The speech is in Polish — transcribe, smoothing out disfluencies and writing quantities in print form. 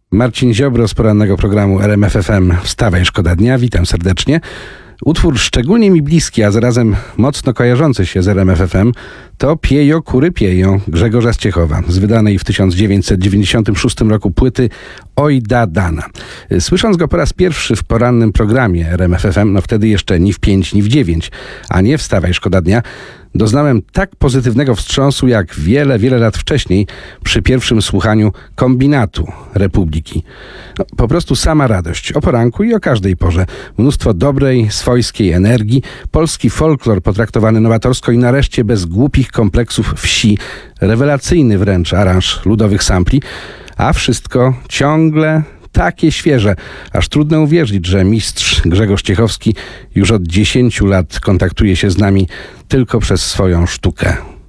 Marcin Ziobro z porannego programu RMF FM Wstawaj, szkoda dnia. Witam serdecznie. Utwór szczególnie mi bliski, a zarazem mocno kojarzący się z RMF FM to Piejo, kury pieją Grzegorza Zciechowa z wydanej w 1996 roku płyty Oj da dana. Słysząc go po raz pierwszy w porannym programie RMF FM, no wtedy jeszcze ni w 5, ni w 9, a nie Wstawaj, szkoda dnia, doznałem tak pozytywnego wstrząsu jak wiele lat wcześniej przy pierwszym słuchaniu Kombinatu Republiki. No, po prostu sama radość o poranku i o każdej porze. Mnóstwo dobrej, swojskiej energii, polski folklor potraktowany nowatorsko i nareszcie bez głupich kompleksów wsi, rewelacyjny wręcz aranż ludowych sampli, a wszystko ciągle takie świeże, aż trudno uwierzyć, że mistrz Grzegorz Ciechowski już od 10 lat kontaktuje się z nami tylko przez swoją sztukę.